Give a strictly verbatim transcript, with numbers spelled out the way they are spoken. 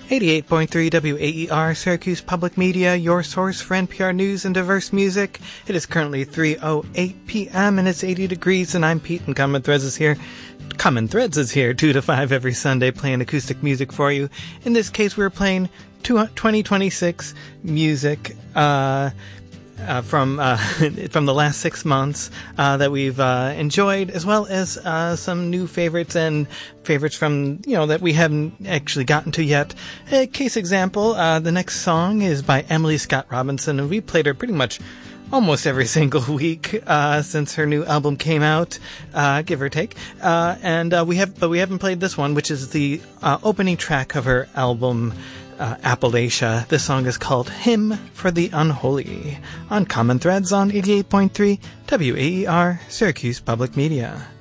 eighty-eight point three W A E R, Syracuse Public Media, your source for N P R news and diverse music. It is currently three oh eight p.m. and it's eighty degrees, and I'm Pete, and Common Threads is here. Common Threads is here two to five every Sunday playing acoustic music for you. In this case, we're playing twenty twenty-six music uh, uh, from uh, from the last six months uh, that we've uh, enjoyed, as well as uh, some new favorites and favorites from, you know, that we haven't actually gotten to yet. A case example, uh, the next song is by Emily Scott Robinson, and we played her pretty much almost every single week uh, since her new album came out, uh, give or take. Uh, and uh, we have, but we haven't played this one, which is the uh, opening track of her album, uh, Appalachia. This song is called "Hymn for the Unholy" on Common Threads on eighty-eight point three W A E R, Syracuse Public Media.